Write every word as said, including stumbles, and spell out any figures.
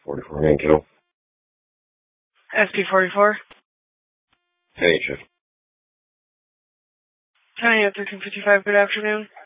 forty-four main kill. S P forty-four. Hey, Chief. Hi, thirteen fifty-five, good afternoon.